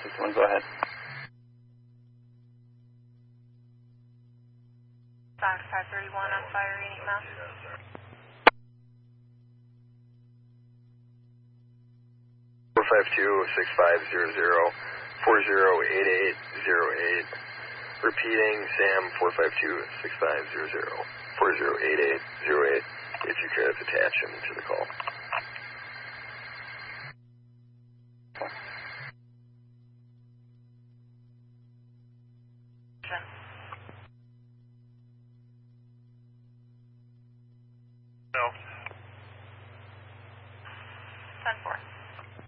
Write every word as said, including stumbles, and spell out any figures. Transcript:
sixty-one, go ahead. Fox five thirty-one on fire, Enigma. four five two, six five zero zero, four zero eight eight zero eight. Repeating, Sam, four five two, six five zero zero, four zero eight eight zero eight, if you could attach him to the call. ten four.